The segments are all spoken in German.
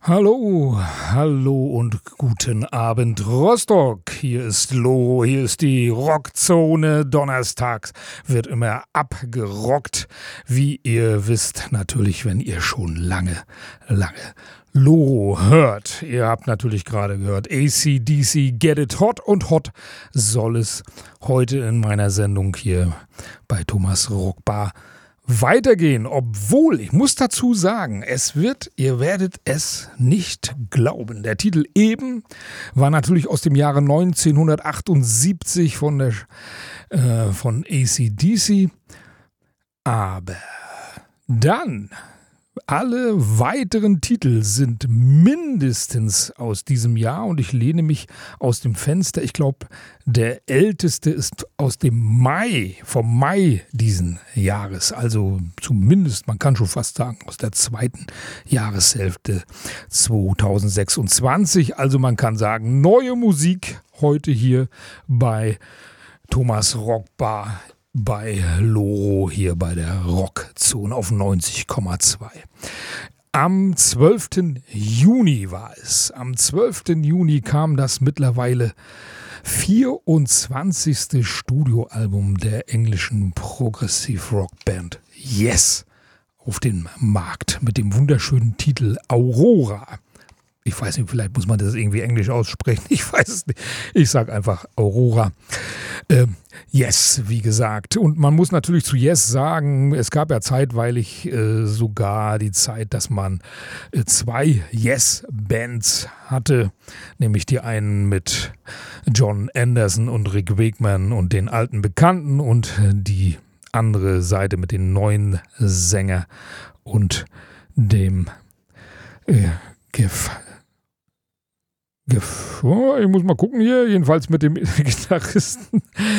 Hallo, hallo und guten Abend Rostock. Hier ist Loro, hier ist die Rockzone. Donnerstags wird immer abgerockt, wie ihr wisst, natürlich, wenn ihr schon lange Loro hört. Ihr habt natürlich gerade gehört, AC/DC Get It Hot, und hot soll es heute in meiner Sendung hier bei Thomas Rockbar weitergehen, obwohl, ich muss dazu sagen, ihr werdet es nicht glauben. Der Titel eben war natürlich aus dem Jahre 1978 von AC/DC, aber dann alle weiteren Titel sind mindestens aus diesem Jahr, und ich lehne mich aus dem Fenster. Ich glaube, der älteste ist aus dem vom Mai diesen Jahres. Also zumindest, man kann schon fast sagen, aus der zweiten Jahreshälfte 2026. Also man kann sagen, neue Musik heute hier bei Thomas Rockbar, bei Loro, hier bei der Rockzone auf 90,2. Am 12. Juni war es. Am 12. Juni kam das mittlerweile 24. Studioalbum der englischen Progressive-Rock-Band Yes auf den Markt mit dem wunderschönen Titel Aurora. Ich weiß nicht, vielleicht muss man das irgendwie englisch aussprechen. Ich weiß es nicht. Ich sage einfach Aurora. Yes, wie gesagt. Und man muss natürlich zu Yes sagen, es gab ja zeitweilig sogar die Zeit, dass man zwei Yes-Bands hatte. Nämlich die einen mit Jon Anderson und Rick Wakeman und den alten Bekannten, und die andere Seite mit den neuen Sänger und dem ich muss mal gucken hier, jedenfalls mit dem Gitarristen.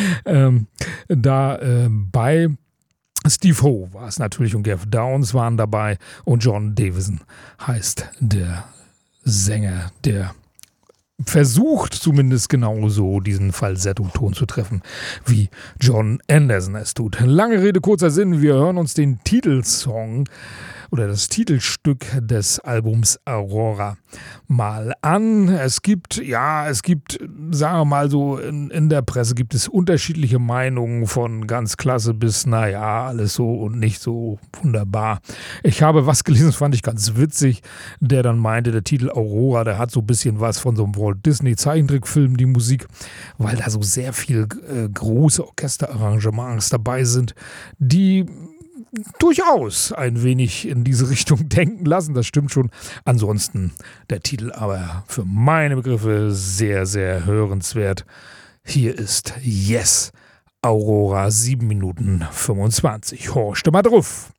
Bei Steve Howe war es natürlich, und Geoff Downes waren dabei, und John Davison heißt der Sänger, der versucht zumindest genauso diesen Falsetto-Ton zu treffen, wie Jon Anderson es tut. Lange Rede, kurzer Sinn, wir hören uns den Titelsong oder das Titelstück des Albums Aurora mal an. Es gibt, sagen wir mal so, in der Presse gibt es unterschiedliche Meinungen von ganz klasse bis, alles so und nicht so wunderbar. Ich habe was gelesen, das fand ich ganz witzig, der dann meinte, der Titel Aurora, der hat so ein bisschen was von so einem Walt Disney Zeichentrickfilm, die Musik, weil da so sehr viel große Orchesterarrangements dabei sind, die durchaus ein wenig in diese Richtung denken lassen, das stimmt schon. Ansonsten der Titel aber für meine Begriffe sehr, sehr hörenswert. Hier ist Yes, Aurora, 7 Minuten 25. Horcht mal drauf.